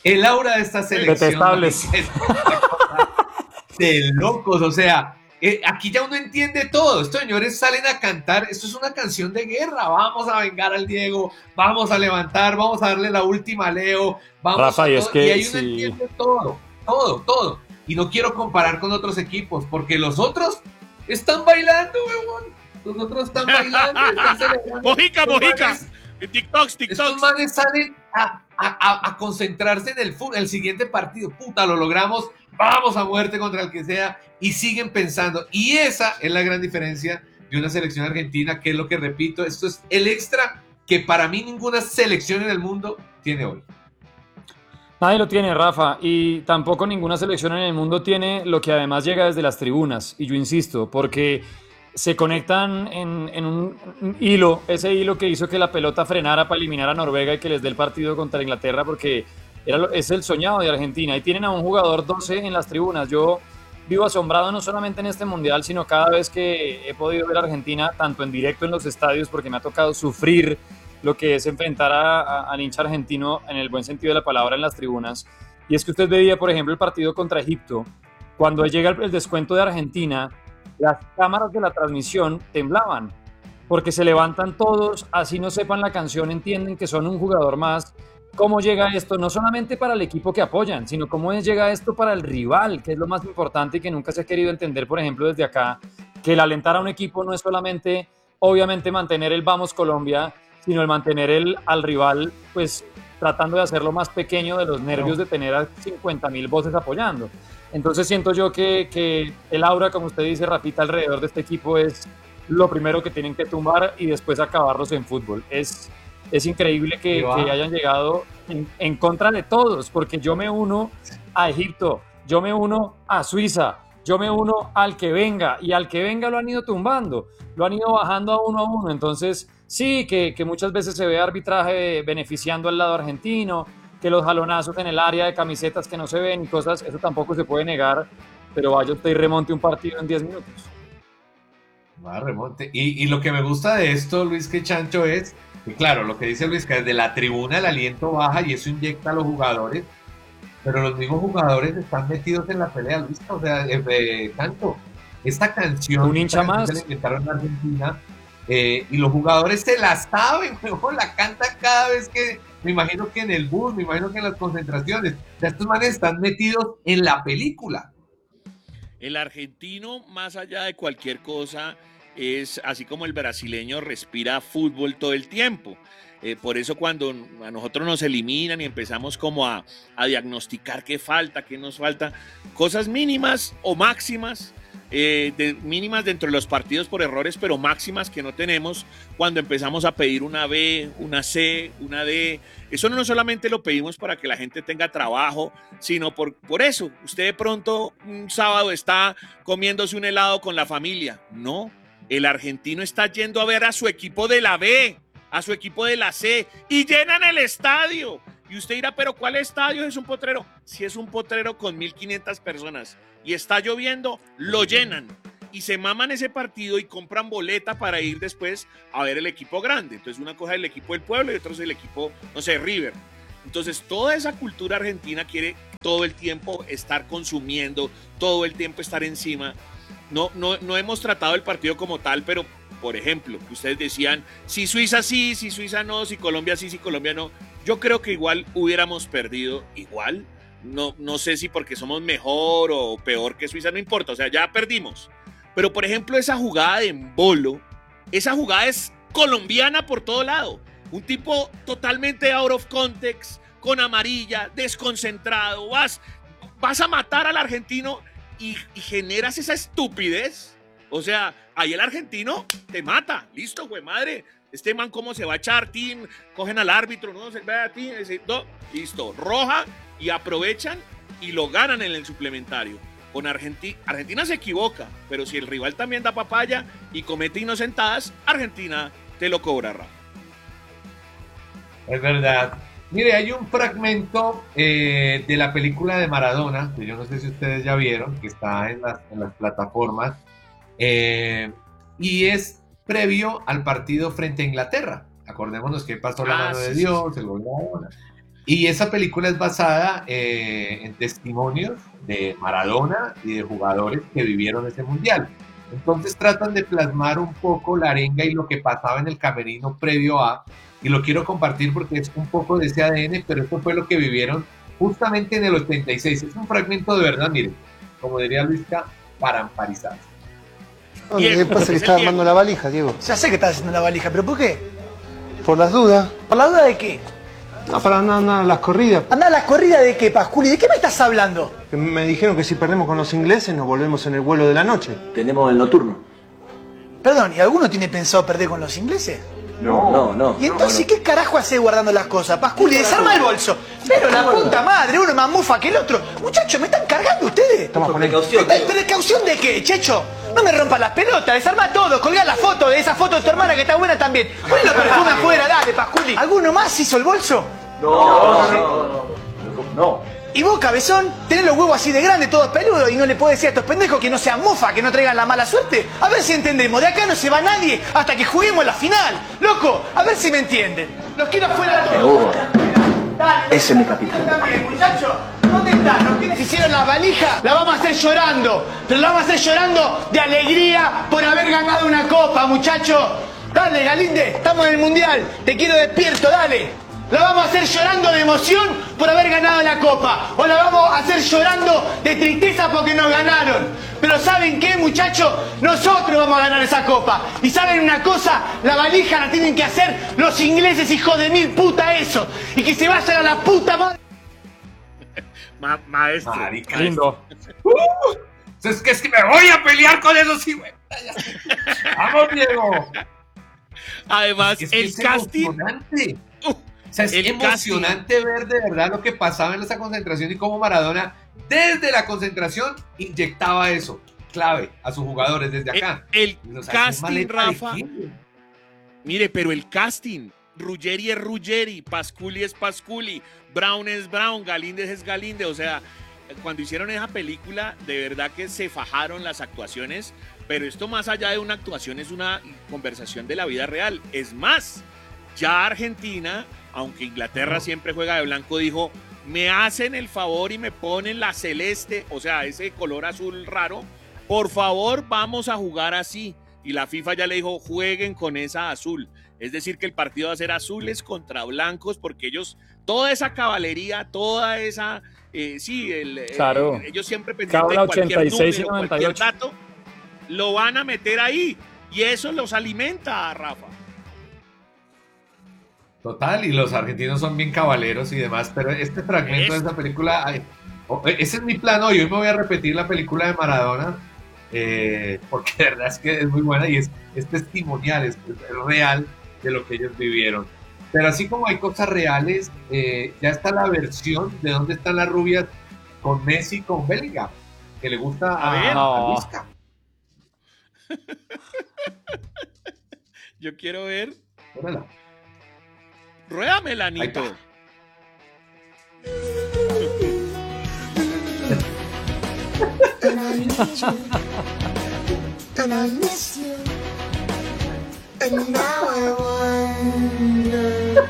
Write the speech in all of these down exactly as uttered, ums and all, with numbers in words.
el aura de esta selección detestables es una cosa de locos, o sea, eh, aquí ya uno entiende todo. Estos señores salen a cantar, esto es una canción de guerra, vamos a vengar al Diego, vamos a levantar, vamos a darle la última a Leo, vamos Rafa, a y es todo, y que ahí uno sí. entiende todo, todo, todo. Y no quiero comparar con otros equipos, porque los otros están bailando, weón. Los otros están bailando, están celebrando. Mojica, Estos mojica. manes- TikToks, Estos TikToks. manes salen a, a, a, a concentrarse en el, fu- el siguiente partido. Puta, lo logramos, vamos a muerte contra el que sea, y siguen pensando. Y esa es la gran diferencia de una selección argentina, que es lo que repito, esto es el extra que para mí ninguna selección en el mundo tiene hoy. Nadie lo tiene, Rafa, y tampoco ninguna selección en el mundo tiene lo que además llega desde las tribunas, y yo insisto, porque se conectan en, en un, un hilo, ese hilo que hizo que la pelota frenara para eliminar a Noruega y que les dé el partido contra Inglaterra, porque era lo- es el soñado de Argentina, y tienen a un jugador doce en las tribunas. Yo vivo asombrado no solamente en este mundial, sino cada vez que he podido ver a Argentina, tanto en directo en los estadios, porque me ha tocado sufrir lo que es enfrentar a, a- al hincha argentino en el buen sentido de la palabra en las tribunas. Y es que usted veía, por ejemplo, el partido contra Egipto, cuando llega el, el descuento de Argentina, las cámaras de la transmisión temblaban, porque se levantan todos, así no sepan la canción, entienden que son un jugador más. ¿Cómo llega esto? No solamente para el equipo que apoyan, sino cómo es- llega esto para el rival, que es lo más importante y que nunca se ha querido entender, por ejemplo, desde acá, que el alentar a un equipo no es solamente, obviamente, mantener el vamos Colombia, sino el mantener el, al rival, pues tratando de hacerlo más pequeño de los nervios de tener a cincuenta mil voces apoyando. Entonces siento yo que, que el aura, como usted dice, Rafita, alrededor de este equipo es lo primero que tienen que tumbar y después acabarlos en fútbol. Es, es increíble Y que, va. que hayan llegado en, en contra de todos, porque yo me uno a Egipto, yo me uno a Suiza, yo me uno al que venga, y al que venga lo han ido tumbando, lo han ido bajando a uno a uno. Entonces, sí, que, que muchas veces se ve arbitraje beneficiando al lado argentino, que los jalonazos en el área de camisetas que no se ven y cosas, eso tampoco se puede negar, pero vaya usted y remonte un partido en diez minutos. Va, remonte. Y, y lo que me gusta de esto, Luis, que Chancho, es que, claro, lo que dice Luis, que desde la tribuna el aliento baja y eso inyecta a los jugadores, pero los mismos jugadores están metidos en la pelea, Luis. O sea, eh, eh, Chancho, esta canción, Un hincha esta canción se más. la inventaron en Argentina, eh, y los jugadores se la saben, weón, la cantan cada vez que, me imagino que en el bus, me imagino que en las concentraciones. O sea, estos manes están metidos en la película. El argentino, más allá de cualquier cosa, es así como el brasileño respira fútbol todo el tiempo. Eh, por eso cuando a nosotros nos eliminan y empezamos como a, a diagnosticar qué falta, qué nos falta, cosas mínimas o máximas, eh, de, mínimas dentro de los partidos por errores, pero máximas que no tenemos cuando empezamos a pedir una B, una C, una D. Eso no solamente lo pedimos para que la gente tenga trabajo, sino por, por eso. Usted de pronto un sábado está comiéndose un helado con la familia. No, el argentino está yendo a ver a su equipo de la B, a su equipo de la C, y llenan el estadio. Y usted dirá, pero ¿cuál estadio es un potrero? Si es un potrero con mil quinientas personas y está lloviendo, lo llenan. Y se maman ese partido y compran boleta para ir después a ver el equipo grande. Entonces una cosa es el equipo del pueblo y otra es el equipo, no sé, River. Entonces toda esa cultura argentina quiere todo el tiempo estar consumiendo, todo el tiempo estar encima. No, no, no hemos tratado el partido como tal, pero por ejemplo, ustedes decían, si Suiza sí, si Suiza no, si Colombia sí, si Colombia no. Yo creo que igual hubiéramos perdido igual. No, no sé si porque somos mejor o peor que Suiza, no importa, o sea, ya perdimos. Pero por ejemplo, esa jugada de Embolo, esa jugada es colombiana por todo lado. Un tipo totalmente out of context, con amarilla, desconcentrado, vas, vas a matar al argentino y, y generas esa estupidez. O sea, ahí el argentino te mata, listo, güey, madre. Este man, ¿cómo se va a echar? Team, cogen al árbitro, no se ve a ti, no, listo, roja, y aprovechan y lo ganan en el suplementario. Con Argentina, Argentina se equivoca, pero si el rival también da papaya y comete inocentadas, Argentina te lo cobra, Rafa. Es verdad. Mire, hay un fragmento eh, de la película de Maradona, que yo no sé si ustedes ya vieron, que está en las, en las plataformas, eh, y es previo al partido frente a Inglaterra. Acordémonos que pasó la Ah, mano de sí, sí, Dios, sí. el gol de Maradona. Y esa película es basada eh, en testimonios de Maradona y de jugadores que vivieron ese mundial. Entonces tratan de plasmar un poco la arenga y lo que pasaba en el camerino previo a, y lo quiero compartir porque es un poco de ese A D N, pero esto fue lo que vivieron justamente en el ochenta y seis. Es un fragmento de verdad, miren, como diría Luisca, para amparizarse. No, ¿qué pasa? Que estaba armando la valija, Diego. Ya sé que estás haciendo la valija, pero ¿por qué? Por las dudas. ¿Por la duda de qué? No, para andar, andar a las corridas. ¿Anda a las corridas de qué, Pasculi? ¿De qué me estás hablando? Que me dijeron que si perdemos con los ingleses nos volvemos en el vuelo de la noche. Tenemos el nocturno. Perdón, ¿y alguno tiene pensado perder con los ingleses? No, no, no. ¿Y entonces no, no. qué carajo hace guardando las cosas? Pasculi, desarma el bolso. Pero la puta madre, uno más mufa que el otro. Muchachos, ¿me están cargando ustedes? Estamos con precaución. ¿Pero precaución de qué, Checho? No me rompas las pelotas, desarma todo, colgá la foto de esa foto de tu hermana que está buena también. Poné los perfumes afuera, dale, Pasculi. ¿Alguno más hizo el bolso? No, no, no, no. No. Y vos, cabezón, tenés los huevos así de grandes, todos peludos, y no le podés decir a estos pendejos que no sean mofa, que no traigan la mala suerte. A ver si entendemos, de acá no se va nadie hasta que juguemos la final. Loco, a ver si me entienden. Los quiero afuera todos. Seguro. Dale, Ese es mi capitán. también, muchachos. ¿Dónde están? Los que hicieron la valija, la vamos a hacer llorando. Pero la vamos a hacer llorando de alegría por haber ganado una copa, muchachos. Dale, Galinde, estamos en el mundial. Te quiero despierto, dale. La vamos a hacer llorando de emoción por haber ganado la copa. O la vamos a hacer llorando de tristeza porque nos ganaron. Pero ¿saben qué, muchachos? Nosotros vamos a ganar esa copa. Y ¿saben una cosa? La valija la tienen que hacer los ingleses, hijos de mil puta eso. Y que se vayan a la puta madre. Ma maestro. Marica, Lindo. Uh, es que es que me voy a pelear con eso, sí, güey. Vamos, Diego. Además, Es que el es casting. emocionante. Uh, O sea, es el emocionante ver de verdad lo que pasaba en esa concentración y cómo Maradona, desde la concentración, inyectaba eso, clave, a sus jugadores desde acá. El, el O sea, ¿qué casting, maleta de Rafa. quién? Mire, pero el casting. Ruggeri es Ruggeri, Pasculi es Pasculi, Brown es Brown, Galíndez es Galíndez. O sea, cuando hicieron esa película, de verdad que se fajaron las actuaciones. Pero esto, más allá de una actuación, es una conversación de la vida real. Es más, ya Argentina, aunque Inglaterra siempre juega de blanco, dijo: me hacen el favor y me ponen la celeste, o sea, ese color azul raro, por favor vamos a jugar así. Y la FIFA ya le dijo: jueguen con esa azul. Es decir, que el partido va a ser azules contra blancos, porque ellos, toda esa caballería, toda esa, eh, sí, el, Claro. eh, ellos siempre pendientes de Cabla cualquier ochenta y seis y número, noventa y cualquier ocho. dato, lo van a meter ahí. Y eso los alimenta, Rafa. Total, y los argentinos son bien cabaleros y demás, pero este fragmento Es- de esa película, ay, oh, ese es mi plan hoy, hoy me voy a repetir la película de Maradona, eh, porque de verdad es que es muy buena y es, es testimonial, es, es real de lo que ellos vivieron. Pero así como hay cosas reales, eh, ya está la versión de dónde están las rubias con Messi, con Bellingham, que le gusta a, A ver. a No. Luisca. Yo quiero ver. Órala. Ruédamela, Ahí Nito. está. And I need you, and I miss you, and now I wonder.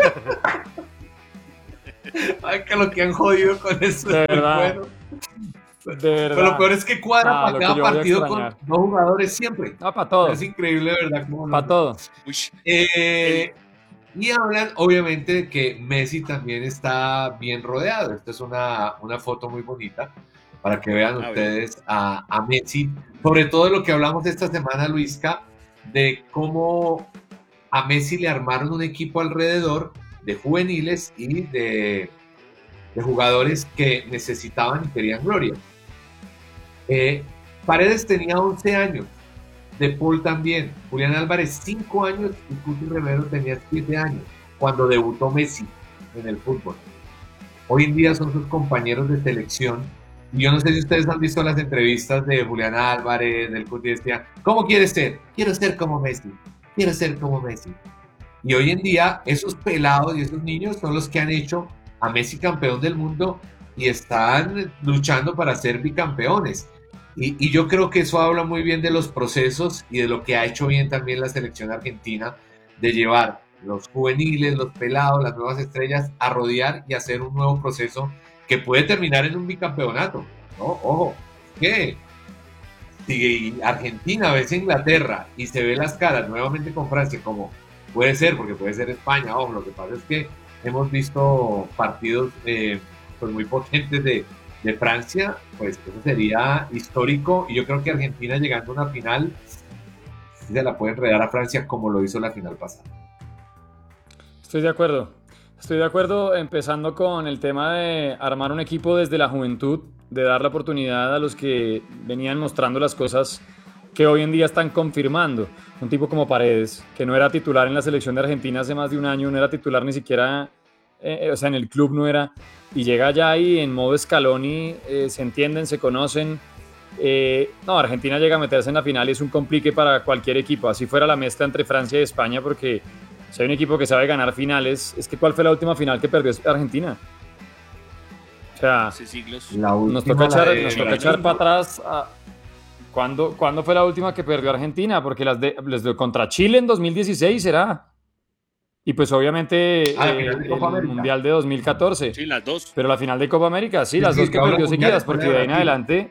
Ay, que lo que han jodido con eso De es muy verdad. bueno. De verdad. Pero lo peor es que cuadra Ah, para lo que cada yo voy a partido con extrañar. dos jugadores siempre. Ah, para todo. Es increíble, de verdad. Cómo Para todo. Uy, Eh, y hablan, obviamente, de que Messi también está bien rodeado. Esta es una, una foto muy bonita para que vean A ver. ustedes a, a Messi. Sobre todo lo que hablamos esta semana, Luisca, de cómo a Messi le armaron un equipo alrededor de juveniles y de, de jugadores que necesitaban y querían gloria. Eh, Paredes tenía once años, De Paul también, Julián Álvarez cinco años y Cuti Romero tenía siete años cuando debutó Messi en el fútbol. Hoy en día son sus compañeros de selección y yo no sé si ustedes han visto las entrevistas de Julián Álvarez, del Cuti, decía: ¿cómo quieres ser? Quiero ser como Messi, quiero ser como Messi. Y hoy en día esos pelados y esos niños son los que han hecho a Messi campeón del mundo y están luchando para ser bicampeones. Y, y yo creo que eso habla muy bien de los procesos y de lo que ha hecho bien también la selección argentina de llevar los juveniles, los pelados, las nuevas estrellas, a rodear y hacer un nuevo proceso que puede terminar en un bicampeonato, ¿no? Ojo, que si Argentina ves a Inglaterra y se ve las caras nuevamente con Francia, como puede ser, porque puede ser España, ojo, lo que pasa es que hemos visto partidos eh, pues muy potentes de, de Francia, pues eso sería histórico, y yo creo que Argentina llegando a una final se la puede enredar a Francia como lo hizo la final pasada. Estoy de acuerdo. Estoy de acuerdo, empezando con el tema de armar un equipo desde la juventud, de dar la oportunidad a los que venían mostrando las cosas que hoy en día están confirmando. Un tipo como Paredes, que no era titular en la selección de Argentina hace más de un año, no era titular ni siquiera, eh, o sea, en el club no era, y llega ya ahí en modo Scaloni, eh, se entienden, se conocen. Eh, no, Argentina llega a meterse en la final y es un complique para cualquier equipo, así fuera la mezcla entre Francia y España, porque si hay un equipo que sabe ganar finales, es que ¿cuál fue la última final que perdió Argentina? O sea, Hace siglos. nos toca echar, nos toca echar para atrás. A, ¿cuándo, ¿Cuándo fue la última que perdió Argentina? Porque las de, les de contra Chile en dos mil dieciséis será. Y pues obviamente Ah, eh, el Mundial de dos mil catorce. Sí, las dos. Pero la final de Copa América, sí, Sí, las sí, dos que ahora perdió mundial, seguidas, porque mundial, de ahí en sí. adelante,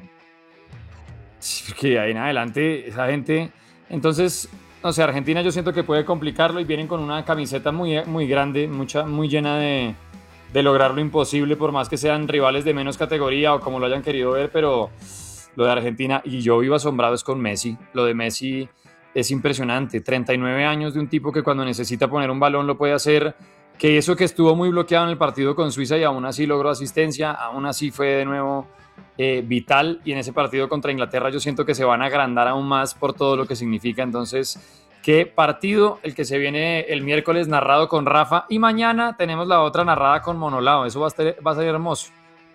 sí, porque de ahí en adelante esa gente, entonces, no sé, Argentina yo siento que puede complicarlo y vienen con una camiseta muy, muy grande, mucha, muy llena de, de lograr lo imposible, por más que sean rivales de menos categoría o como lo hayan querido ver, pero lo de Argentina, y yo vivo asombrado es con Messi, lo de Messi es impresionante, treinta y nueve años de un tipo que cuando necesita poner un balón lo puede hacer, que eso que estuvo muy bloqueado en el partido con Suiza y aún así logró asistencia, aún así fue de nuevo eh, vital, y en ese partido contra Inglaterra yo siento que se van a agrandar aún más por todo lo que significa. Entonces, qué partido el que se viene el miércoles narrado con Rafa, y mañana tenemos la otra narrada con Monolao, eso va a, estar, va a ser hermoso.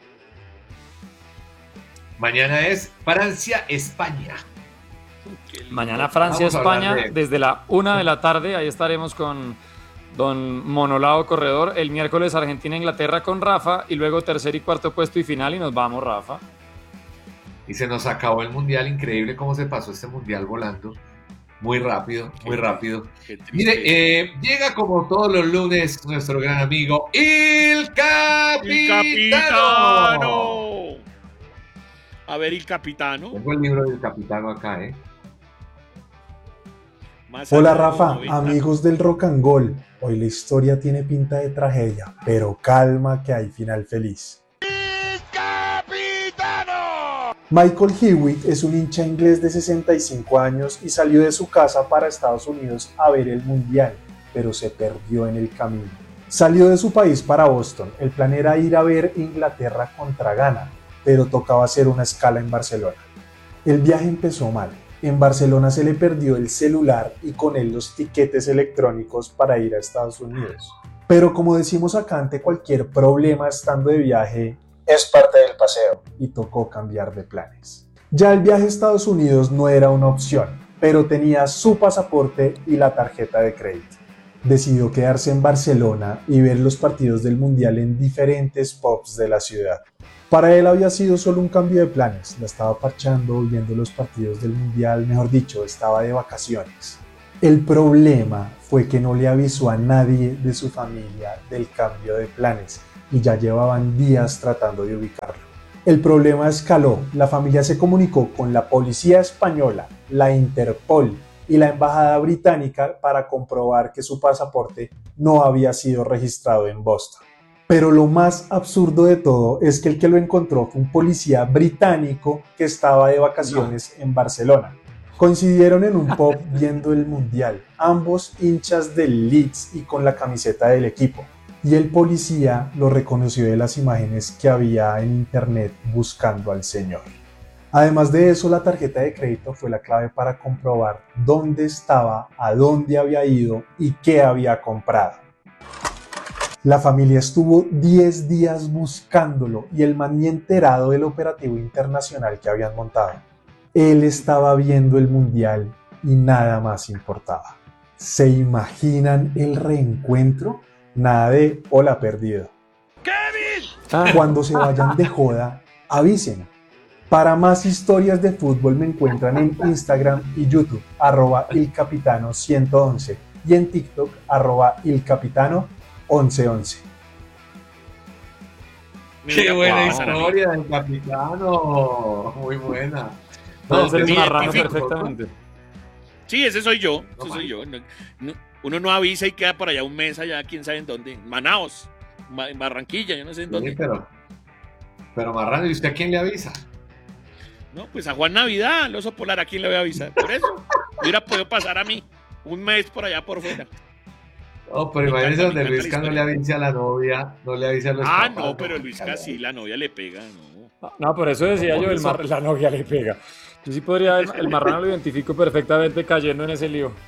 Mañana es Francia-España. Mañana Francia-España de... desde la una de la tarde, ahí estaremos con don Monolao Corredor. El miércoles Argentina-Inglaterra con Rafa, y luego tercer y cuarto puesto y final, y nos vamos, Rafa. Y se nos acabó el mundial, increíble cómo se pasó este mundial volando. Muy rápido, muy rápido. Mire, eh, llega como todos los lunes nuestro gran amigo, el Capitano. ¡El Capitano! A ver, el Capitano. Tengo el libro del Capitano acá, ¿eh? Más Hola alto, Rafa, noventa. amigos del Rock and Roll. Hoy la historia tiene pinta de tragedia, pero calma que hay final feliz. Michael Hewitt es un hincha inglés de sesenta y cinco años y salió de su casa para Estados Unidos a ver el Mundial, pero se perdió en el camino. Salió de su país para Boston, el plan era ir a ver Inglaterra contra Ghana, pero tocaba hacer una escala en Barcelona. El viaje empezó mal. En Barcelona se le perdió el celular y con él los tiquetes electrónicos para ir a Estados Unidos. Pero como decimos acá, ante cualquier problema estando de viaje, es parte del paseo y tocó cambiar de planes. Ya el viaje a Estados Unidos no era una opción, pero tenía su pasaporte y la tarjeta de crédito. Decidió quedarse en Barcelona y ver los partidos del Mundial en diferentes pubs de la ciudad. Para él había sido solo un cambio de planes, la estaba parchando viendo los partidos del Mundial, mejor dicho, estaba de vacaciones. El problema fue que no le avisó a nadie de su familia del cambio de planes y ya llevaban días tratando de ubicarlo. El problema escaló, la familia se comunicó con la policía española, la Interpol y la embajada británica para comprobar que su pasaporte no había sido registrado en Boston. Pero lo más absurdo de todo es que el que lo encontró fue un policía británico que estaba de vacaciones en Barcelona. Coincidieron en un pub viendo el Mundial, ambos hinchas del Leeds y con la camiseta del equipo. Y el policía lo reconoció de las imágenes que había en internet buscando al señor. Además de eso, la tarjeta de crédito fue la clave para comprobar dónde estaba, a dónde había ido y qué había comprado. La familia estuvo diez días buscándolo y el man ni enterado del operativo internacional que habían montado. Él estaba viendo el Mundial y nada más importaba. ¿Se imaginan el reencuentro? Nada de hola perdido. ¡Kevin! Cuando se vayan de joda, avisen. Para más historias de fútbol me encuentran en Instagram y YouTube, arroba el capitano ciento once. y en TikTok arroba ilcapitano once once. Qué buena Wow. historia del capitano. Muy buena. Puede ser que el sí, marrano identifico, perfectamente. Sí, ese soy yo. No, Ese soy man. yo. No- no- uno no avisa y queda por allá un mes allá, quién sabe en dónde. En Manaos, Ma- en Barranquilla, yo no sé en Sí, dónde. pero, pero marrano, ¿y usted a quién le avisa? No, pues a Juan Navidad, el oso polar, ¿a quién le voy a avisar? Por eso, hubiera podido pasar a mí un mes por allá por fuera. No, pero Me imagínese encanta, donde me encanta Luisca la no le historia. avise a la novia, no le avise a los Ah, papás, no, pero Luis marica, casi, la novia le pega, no. No, por eso decía Por yo, el eso. mar- la novia le pega. Yo sí podría, el, el marrano lo identifico perfectamente cayendo en ese lío.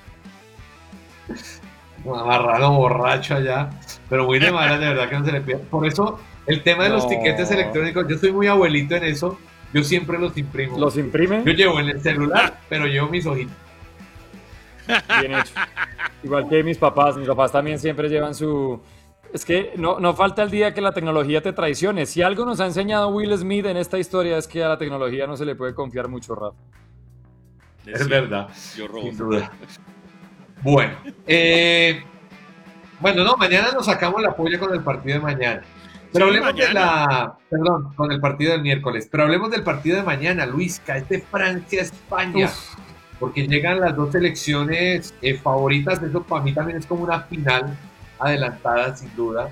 Un marrano borracho allá, pero muy de malas, de verdad que no se le pide. Por eso, el tema de los No. tiquetes electrónicos, yo soy muy abuelito en eso, yo siempre los imprimo. ¿Los imprime? Yo llevo en el celular, pero llevo mis ojitos. Bien hecho. Igual que mis papás, mis papás también siempre llevan su... Es que no, no falta el día que la tecnología te traicione. Si algo nos ha enseñado Will Smith en esta historia es que a la tecnología no se le puede confiar mucho, Rafa. Es cierto, verdad, Yo robo. sin duda. Bueno, eh, bueno, no, mañana nos sacamos la polla con el partido de mañana. Pero Sí, hablemos de mañana. la, perdón, con el partido del miércoles. Pero hablemos del partido de mañana, Luisca, es de Francia-España. Uf. Porque llegan las dos selecciones eh, favoritas. Eso para mí también es como una final adelantada, sin duda.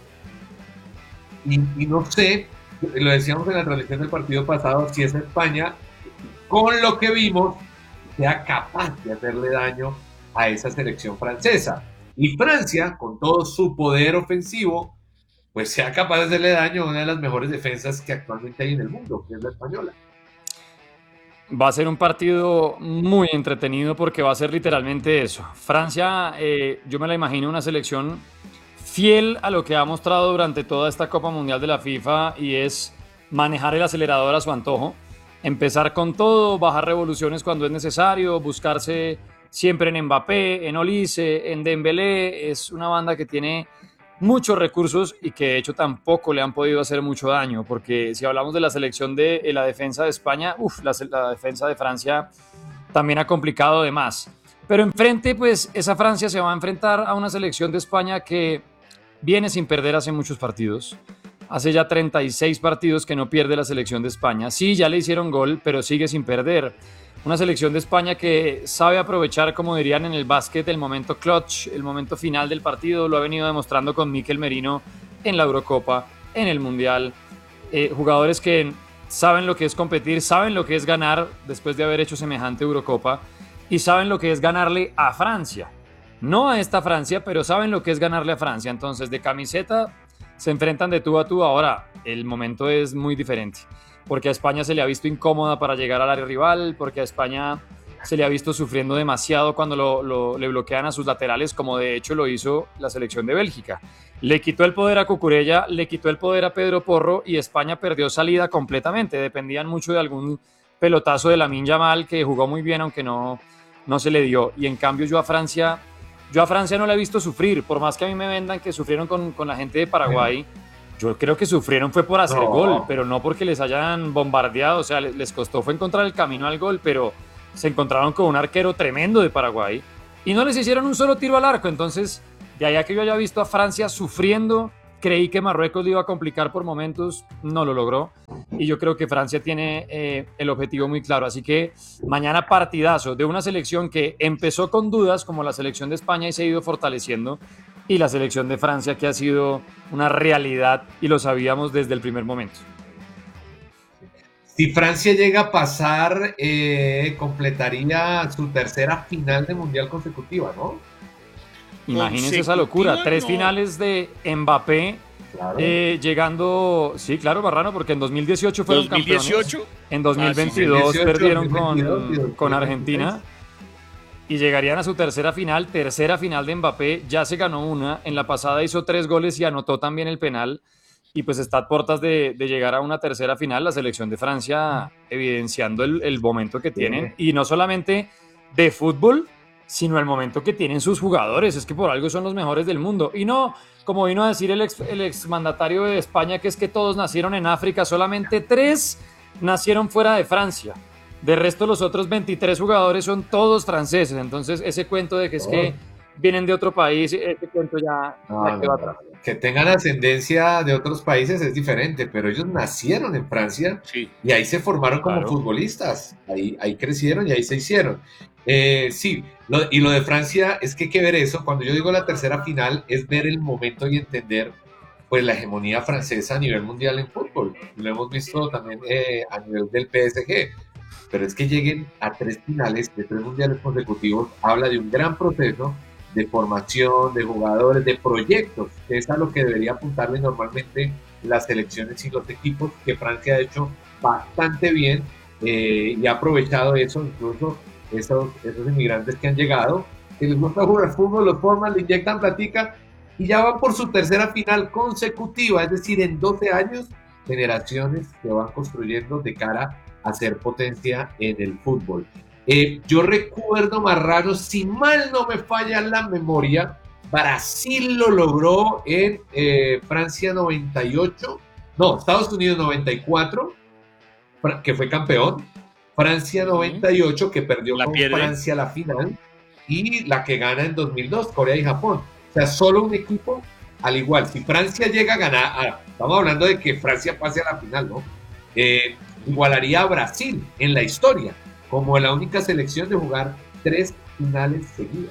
Y, y no sé, lo decíamos en la transmisión del partido pasado, si es España, con lo que vimos, sea capaz de hacerle daño a esa selección francesa. Y Francia, con todo su poder ofensivo, pues sea capaz de hacerle daño a una de las mejores defensas que actualmente hay en el mundo, que es la española. Va a ser un partido muy entretenido porque va a ser literalmente eso. Francia, eh, yo me la imagino una selección fiel a lo que ha mostrado durante toda esta Copa Mundial de la FIFA y es manejar el acelerador a su antojo, empezar con todo, bajar revoluciones cuando es necesario, buscarse siempre en Mbappé, en Olise, en Dembélé. Es una banda que tiene muchos recursos y que de hecho tampoco le han podido hacer mucho daño, porque si hablamos de la selección de eh, la defensa de España, uf, la, la defensa de Francia también ha complicado de más. Pero enfrente, pues esa Francia se va a enfrentar a una selección de España que viene sin perder hace muchos partidos. Hace ya treinta y seis partidos que no pierde la selección de España. Sí, ya le hicieron gol, pero sigue sin perder. Una selección de España que sabe aprovechar, como dirían en el básquet, el momento clutch, el momento final del partido. Lo ha venido demostrando con Mikel Merino en la Eurocopa, en el Mundial. Eh, jugadores que saben lo que es competir, saben lo que es ganar después de haber hecho semejante Eurocopa y saben lo que es ganarle a Francia. No a esta Francia, pero saben lo que es ganarle a Francia. Entonces, de camiseta se enfrentan de tú a tú. Ahora, el momento es muy diferente, porque a España se le ha visto incómoda para llegar al área rival, porque a España se le ha visto sufriendo demasiado cuando lo, lo, le bloquean a sus laterales, como de hecho lo hizo la selección de Bélgica. Le quitó el poder a Cucurella, le quitó el poder a Pedro Porro y España perdió salida completamente. Dependían mucho de algún pelotazo de Lamine Yamal, que jugó muy bien, aunque no, no se le dio. Y en cambio yo a Francia, yo a Francia no la he visto sufrir, por más que a mí me vendan que sufrieron con, con la gente de Paraguay. Yo creo que sufrieron fue por hacer No. gol, pero no porque les hayan bombardeado. O sea, les, les costó fue encontrar el camino al gol, pero se encontraron con un arquero tremendo de Paraguay y no les hicieron un solo tiro al arco. Entonces, de allá que yo haya visto a Francia sufriendo, creí que Marruecos le iba a complicar por momentos, no lo logró. Y yo creo que Francia tiene eh, el objetivo muy claro. Así que mañana partidazo de una selección que empezó con dudas, como la selección de España, y se ha ido fortaleciendo. Y la selección de Francia, que ha sido una realidad y lo sabíamos desde el primer momento. Si Francia llega a pasar, eh, completaría su tercera final de mundial consecutiva, ¿no? Imagínense esa locura, tres no. finales de Mbappé, Claro. eh, llegando, sí, claro, Barrano, porque en dos mil dieciocho fueron ¿dos mil dieciocho? campeones, en dos mil veintidós Ah, sí, perdieron dos mil veintidós, con, y dos mil con veintitrés. Argentina y llegarían a su tercera final, tercera final de Mbappé. Ya se ganó una, en la pasada hizo tres goles y anotó también el penal, y pues está a puertas de, de llegar a una tercera final. La selección de Francia evidenciando el, el momento que tienen, y no solamente de fútbol, sino el momento que tienen sus jugadores. Es que por algo son los mejores del mundo, y no como vino a decir el ex, el exmandatario de España, que es que todos nacieron en África. Solamente tres nacieron fuera de Francia. De resto, los otros veintitrés jugadores son todos franceses. Entonces, ese cuento de que es que vienen de otro país, este cuento ya, No, ya no, quedó no. atrás. Que tengan ascendencia de otros países es diferente, pero ellos nacieron en Francia Sí. y ahí se formaron como Claro. futbolistas, ahí, ahí crecieron y ahí se hicieron. Eh, sí, lo- y lo de Francia es que hay que ver eso. Cuando yo digo la tercera final, es ver el momento y entender pues la hegemonía francesa a nivel mundial en fútbol. Lo hemos visto también eh, a nivel del P S G. Pero es que lleguen a tres finales de tres mundiales consecutivos, habla de un gran proceso de formación, de jugadores, de proyectos, que es a lo que debería apuntarle normalmente las selecciones y los equipos, que Francia ha hecho bastante bien eh, y ha aprovechado eso, incluso esos, esos inmigrantes que han llegado, que les gusta jugar fútbol, los forman, le inyectan platica y ya van por su tercera final consecutiva, es decir, en doce años, generaciones que van construyendo de cara a ser potencia en el fútbol. Eh, yo recuerdo más raro, si mal no me falla la memoria, Brasil lo logró en eh, Francia noventa y ocho, no, Estados Unidos noventa y cuatro, que fue campeón, Francia noventa y ocho, que perdió La con pierde. Francia la final, y la que gana en dos mil dos, Corea y Japón. O sea, solo un equipo, al igual, si Francia llega a ganar, ah, estamos hablando de que Francia pase a la final, ¿no? Eh, igualaría a Brasil en la historia, como la única selección de jugar tres finales seguidas.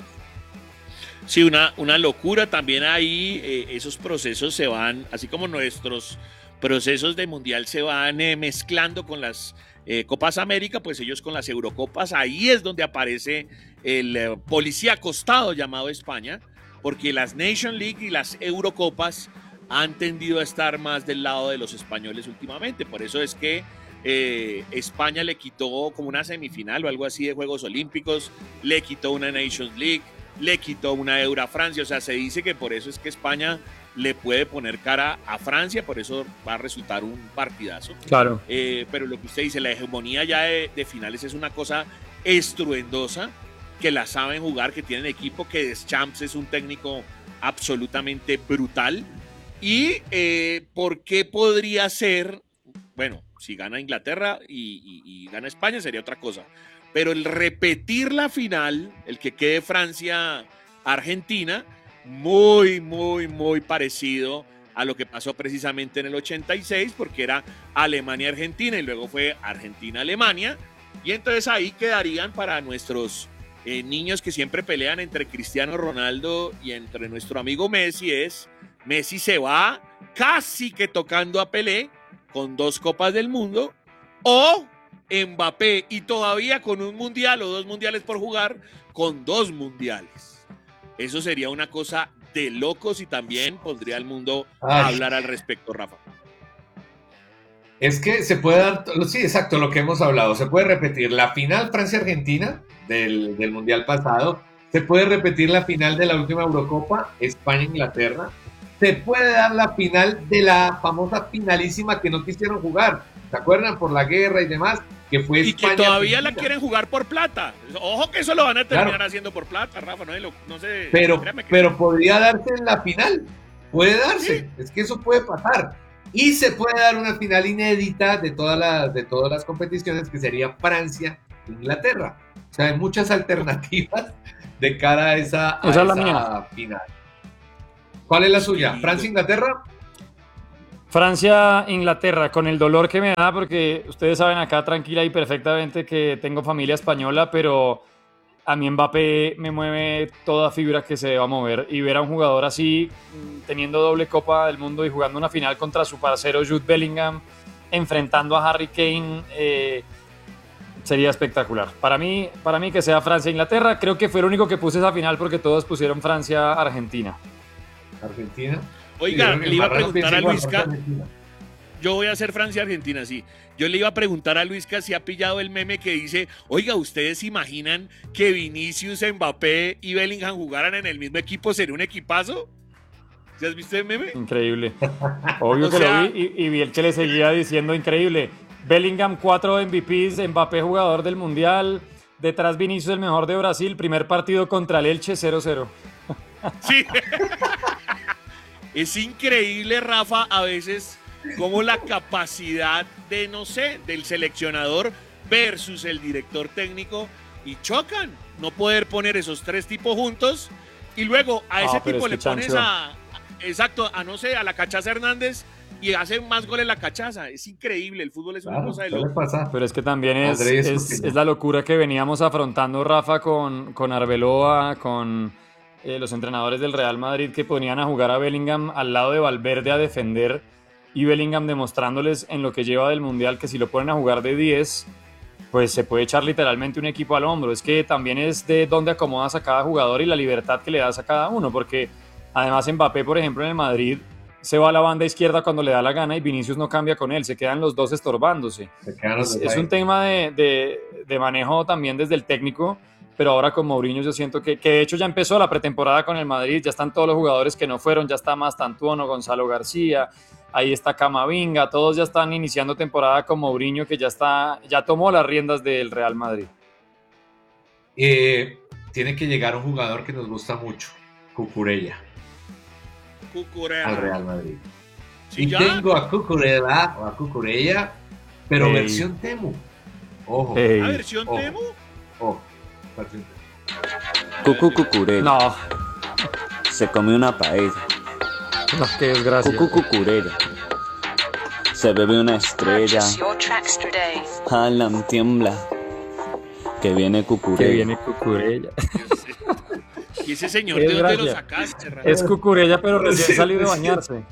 Sí, una, una locura también ahí, eh, esos procesos se van, así como nuestros procesos de mundial se van eh, mezclando con las eh, Copas América, pues ellos con las Eurocopas, ahí es donde aparece el eh, policía acostado llamado España, porque las Nation League y las Eurocopas han tendido a estar más del lado de los españoles últimamente, por eso es que Eh, España le quitó como una semifinal o algo así de Juegos Olímpicos, le quitó una Nations League, le quitó una Euro a Francia, o sea, se dice que por eso es que España le puede poner cara a Francia, por eso va a resultar un partidazo. Claro. Eh, pero lo que usted dice, la hegemonía ya de, de finales es una cosa estruendosa, que la saben jugar, que tienen equipo, que Deschamps es un técnico absolutamente brutal. ¿Y eh, por qué podría ser? Bueno, si gana Inglaterra y, y, y gana España sería otra cosa. Pero el repetir la final, el que quede Francia-Argentina, muy, muy, muy parecido a lo que pasó precisamente en el ochenta y seis, porque era Alemania-Argentina y luego fue Argentina-Alemania. Y entonces ahí quedarían para nuestros eh, niños que siempre pelean entre Cristiano Ronaldo y entre nuestro amigo Messi, es Messi se va casi que tocando a Pelé, con dos Copas del Mundo, o Mbappé y todavía con un mundial o dos mundiales por jugar, con dos mundiales. Eso sería una cosa de locos y también pondría al mundo Ay. a hablar al respecto, Rafa. Es que se puede dar, sí, exacto, lo que hemos hablado, se puede repetir la final Francia-Argentina del, del Mundial pasado, se puede repetir la final de la última Eurocopa, España-Inglaterra, se puede dar la final de la famosa finalísima que no quisieron jugar, ¿se acuerdan? Por la guerra y demás, que fue Y España. que todavía la Argentina. quieren jugar por plata. Ojo que eso lo van a terminar Claro. haciendo por plata, Rafa, no, no sé. Pero, créame que- pero podría darse en la final, puede darse, Sí. es que eso puede pasar. Y se puede dar una final inédita de todas las, de todas las competiciones, que sería Francia-Inglaterra. O sea, hay muchas alternativas de cara a esa, a Esa es la esa mía. final. ¿Cuál es la Qué suya? lindo. ¿Francia-Inglaterra? Francia, Inglaterra, con el dolor que me da, porque ustedes saben acá tranquila y perfectamente que tengo familia española, pero a mí Mbappé me mueve toda fibra que se va a mover, y ver a un jugador así, mm, teniendo doble Copa del Mundo y jugando una final contra su parcero Jude Bellingham, enfrentando a Harry Kane, eh, sería espectacular. Para mí, para mí que sea Francia-Inglaterra, creo que fue el único que puse esa final porque todos pusieron Francia-Argentina. Argentina. Oiga, Sí, yo creo que le iba a Marrano preguntar piensa a igual, Luisca. Francia-Argentina. Yo voy a hacer Francia-Argentina, sí. Yo le iba a preguntar a Luisca si ha pillado el meme que dice, oiga, ¿ustedes se imaginan que Vinicius, Mbappé y Bellingham jugaran en el mismo equipo? ¿Sería un equipazo? ¿Sí has visto el meme? Increíble. Obvio O que sea- lo vi y, y vi el que le seguía diciendo increíble. Bellingham, cuatro M V Ps, Mbappé, jugador del Mundial. Detrás Vinicius, el mejor de Brasil. Primer partido contra el Elche, cero cero. Sí. Es increíble, Rafa, a veces como la capacidad de, no sé, del seleccionador versus el director técnico y chocan. No poder poner esos tres tipos juntos Y luego a ese Ah, pero tipo es le que pones Chancho. a, exacto, a no sé, a la Cachaza Hernández y hace más goles la Cachaza. Es increíble, el fútbol es una Claro, cosa de suele loco. pasar. Pero es que también es, André es es, opinión. es la locura que veníamos afrontando, Rafa, con, con Arbeloa, con eh, los entrenadores del Real Madrid que ponían a jugar a Bellingham al lado de Valverde a defender, y Bellingham demostrándoles en lo que lleva del Mundial que si lo ponen a jugar de diez, pues se puede echar literalmente un equipo al hombro. Es que también es de dónde acomodas a cada jugador y la libertad que le das a cada uno, porque además Mbappé, por ejemplo, en el Madrid se va a la banda izquierda cuando le da la gana y Vinicius no cambia con él, se quedan los dos estorbándose. Se quedan los Es, dos es ahí. un tema de, de, de manejo también desde el técnico, pero ahora con Mourinho yo siento que, que de hecho ya empezó la pretemporada con el Madrid, ya están todos los jugadores que no fueron, ya está Mastantuono, Gonzalo García, ahí está Camavinga, todos ya están iniciando temporada con Mourinho, que ya está, ya tomó las riendas del Real Madrid. Eh, tiene que llegar un jugador que nos gusta mucho, Cucurella, Cucurella. al Real Madrid. Sí, y ya. tengo a Cucurella, o a Cucurella, pero Ey. versión Temu. Ojo, Ey. ¿La versión Ojo. Temu? ojo. versión Temu. Cucu Cucurella. No, Se comió una paella. no, qué desgracia. Cucu Cucurella. Se bebe una estrella. Purchase your tracks today. Haaland tiembla. Que viene Que Cucurella. viene Cucurella. ¿Y ese señor Qué de dónde lo desgracia. sacaste? Rafa? Es Cucurella, pero recién Sí, salido de sí. bañarse.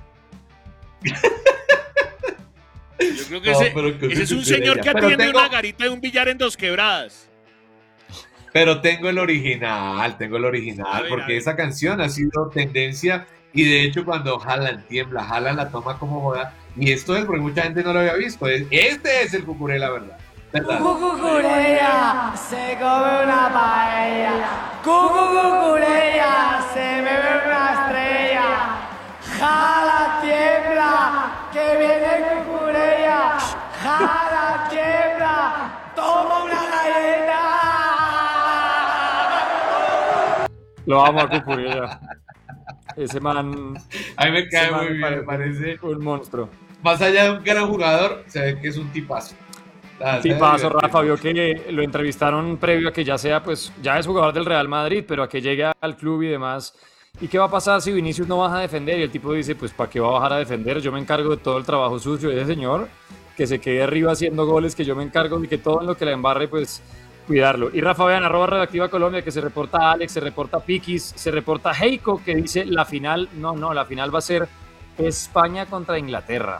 Yo creo que No, ese, pero que ese es un Cucurella. señor que Pero atiende tengo- una garita de un billar en Dos Quebradas. Pero tengo el original, tengo el A original, ver, a porque ver. esa canción ha sido tendencia y de hecho cuando Haaland tiembla, Haaland la toma como joda y esto es porque mucha gente no lo había visto. es- Este es el Cucurella, ¿verdad? ¿Verdad? Cucurella, se come una paella. Cucurella, se bebe una estrella. Jala tiembla, que viene Cucurella. Jala tiembla, toma una galleta. Lo amo a Cucurella. Ese man, A mí me ese cae man muy me bien, me parece. un monstruo. Más allá de un gran jugador, se ve que es un tipazo. Ah, se ve Tipazo, divertido. Rafa, vio que lo entrevistaron previo a que ya sea, pues, ya es jugador del Real Madrid, pero a que llegue al club y demás. ¿Y qué va a pasar si Vinicius no baja a defender? Y el tipo dice, pues, ¿para qué va a bajar a defender? Yo me encargo de todo el trabajo sucio de ese señor, que se quede arriba haciendo goles, que yo me encargo de que todo en lo que la embarre, pues, cuidarlo. Y Rafa, vean, arroba Redactiva Colombia, que se reporta Alex, se reporta Piquis, se reporta Heiko, que dice, la final, no, no, la final va a ser España contra Inglaterra.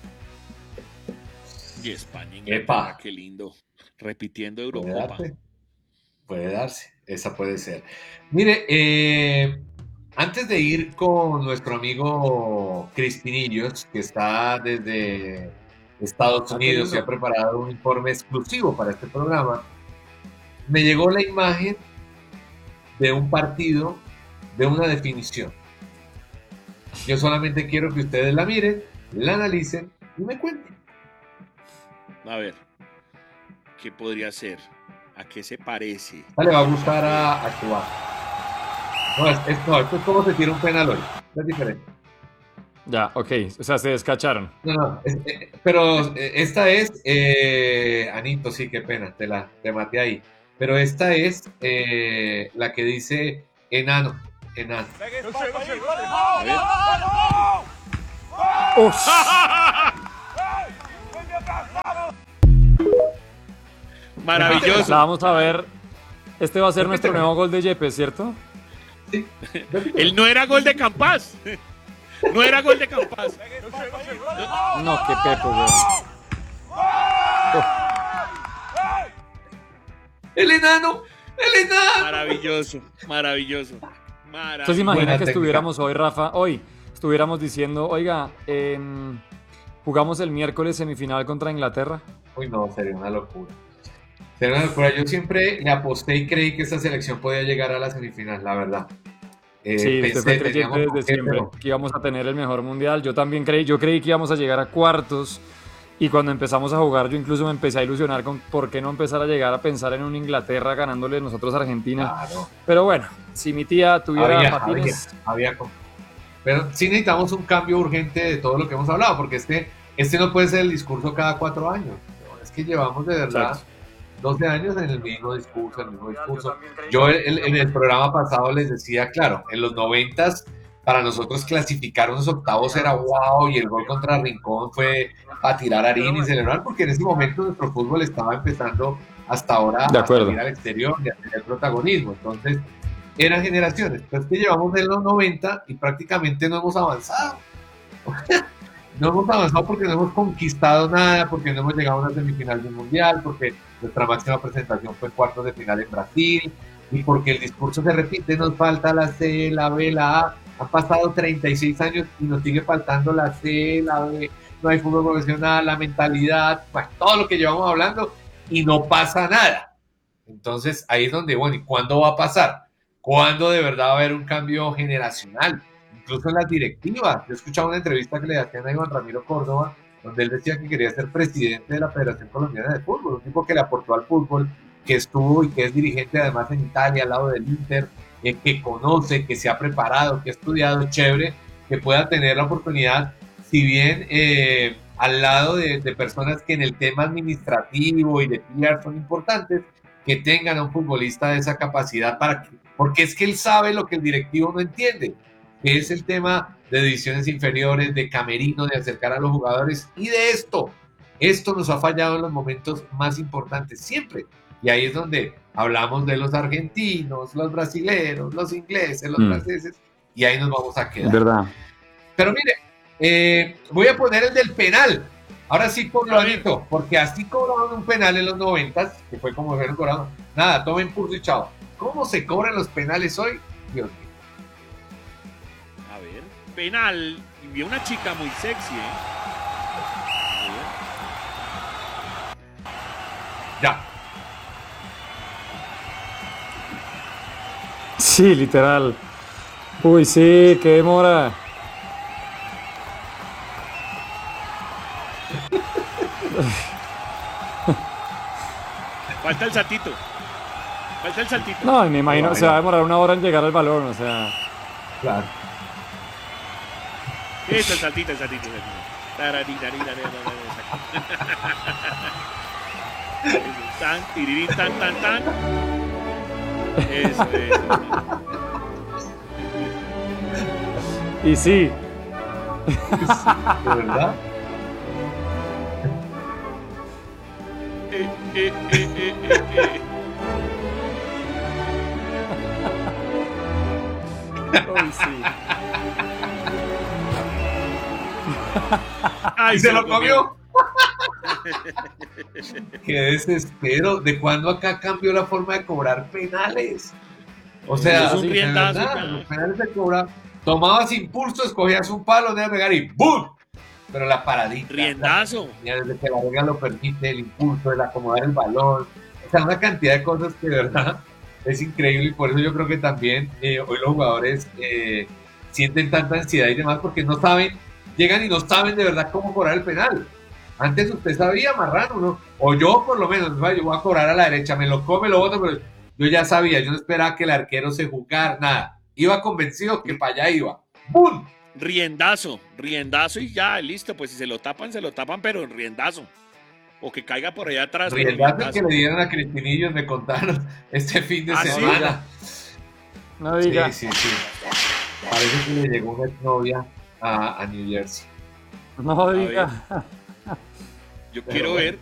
Y España, Epa. Inglaterra, qué lindo. Repitiendo Puede Eurocopa. darse. Puede darse. Esa puede ser. Mire, eh, antes de ir con nuestro amigo Crispinillos, que está desde Estados Ah, qué Unidos y lindo. ha preparado un informe exclusivo para este programa, me llegó la imagen de un partido, de una definición. Yo solamente quiero que ustedes la miren, la analicen y me cuenten. A ver, ¿qué podría ser? ¿A qué se parece? Esta le va a gustar a, a Cuba. No, es, es- no, esto es como se tira un penal hoy. Es diferente. Ya, ok, o sea, se descacharon. No, no, es- eh, pero eh, esta es, eh, Anito, sí, qué pena, te la te maté ahí. Pero esta es eh, la que dice enano, enano. A ver. Uf. Maravilloso. La vamos a ver. Este va a ser nuestro Repíteme. nuevo gol de Yepes, ¿cierto? Él no era gol de Campas. No era gol de Campas. No, qué pepo, weón. ¡El enano! ¡El enano! Maravilloso, maravilloso. Maravilloso. ¿Usted se imagina Buena que técnica. estuviéramos hoy, Rafa? Hoy estuviéramos diciendo, oiga, em, jugamos el miércoles semifinal contra Inglaterra. Uy, no, sería una locura. Sería una locura. Yo siempre le aposté y creí que esta selección podía llegar a la semifinal, la verdad. Eh, Sí, usted pensé, fue creyente teníamos desde con qué, siempre pero- que íbamos a tener el mejor mundial. Yo también creí, yo creí que íbamos a llegar a cuartos. Y cuando empezamos a jugar, yo incluso me empecé a ilusionar con por qué no empezar a llegar a pensar en un Inglaterra ganándole nosotros a Argentina. Claro. Pero bueno, si mi tía tuviera Había, patines, había, había con- Pero sí necesitamos un cambio urgente de todo lo que hemos hablado, porque este, este no puede ser el discurso cada cuatro años. Es que llevamos de verdad Exacto. doce años en el mismo discurso, en el mismo discurso. Yo en, en el programa pasado les decía, claro, en los noventas para nosotros clasificar unos octavos era wow, y el gol contra Rincón fue a tirar harina y celebrar, porque en ese momento nuestro fútbol estaba empezando hasta ahora De a acuerdo. salir al exterior y a tener protagonismo. Entonces, eran generaciones. Pues que llevamos en los noventa y prácticamente no hemos avanzado. No hemos avanzado porque no hemos conquistado nada, porque no hemos llegado a una semifinal del Mundial, porque nuestra máxima presentación fue en cuartos de final en Brasil, y porque el discurso se repite, nos falta la C, la B, la A. Han pasado treinta y seis años y nos sigue faltando la C, la B, no hay fútbol profesional, la mentalidad, pues, todo lo que llevamos hablando, y no pasa nada. Entonces ahí es donde, bueno, ¿y cuándo va a pasar? ¿Cuándo de verdad va a haber un cambio generacional? Incluso en las directivas. Yo escuchaba una entrevista que le hacían a Iván Ramiro Córdoba, donde él decía que quería ser presidente de la Federación Colombiana de Fútbol, un tipo que le aportó al fútbol, que estuvo y que es dirigente además en Italia, al lado del Inter, eh, que conoce, que se ha preparado, que ha estudiado, chévere, que pueda tener la oportunidad, si bien eh, al lado de, de personas que en el tema administrativo y de P R son importantes, que tengan a un futbolista de esa capacidad, para que, porque es que él sabe lo que el directivo no entiende, que es el tema de divisiones inferiores, de camerino, de acercar a los jugadores, y de esto, esto nos ha fallado en los momentos más importantes siempre, y ahí es donde hablamos de los argentinos, los brasileños, los ingleses, los mm. franceses, y ahí nos vamos a quedar. Verdad. Pero mire, eh, voy a poner el del penal, ahora sí por lo bonito, porque así cobraron un penal en los noventas, que fue como fueron cobrados, nada, tomen pulso y chao. ¿Cómo se cobran los penales hoy? Dios mío. Penal, y vi una chica muy sexy, ¿eh? Ya. Sí, literal. Uy, sí, qué demora. Falta el saltito. Falta el saltito. No, me imagino que se va a demorar una hora en llegar al balón, o sea. Claro. Eso, el saltito, el saltito. Tan, tirirín, tan, tan, tan. Eso, eso. Y sí. ¿De verdad? Eh, eh, eh, eh, eh, eh. Uy, sí. Ay, ¿Y se, se lo comió? Qué desespero. ¿De cuándo acá cambió la forma de cobrar penales? O sea, es un riendazo, verdad, los penales se cobran. Tomabas impulso, escogías un palo, de pegar y ¡bum! Pero la paradita. Riendazo. La, desde que la regla lo permite, el impulso, el acomodar el balón. O sea, una cantidad de cosas que de verdad es increíble, y por eso yo creo que también eh, hoy los jugadores eh, sienten tanta ansiedad y demás, porque no saben, llegan y no saben de verdad cómo cobrar el penal. Antes usted sabía, Marrano, ¿no? O yo por lo menos, yo voy a cobrar a la derecha, me lo come, lo boto, pero yo ya sabía, yo no esperaba que el arquero se jugara, nada. Iba convencido que para allá iba. ¡Bum! Riendazo, riendazo y ya, listo. Pues si se lo tapan, se lo tapan, pero riendazo. O que caiga por allá atrás. Riendazo que le dieron a Cristinillos, me contaron este fin de ¿Ah, semana. Sí? No diga. Sí, sí, sí. Parece que le llegó una exnovia a, a New Jersey. No diga. Yo quiero ver,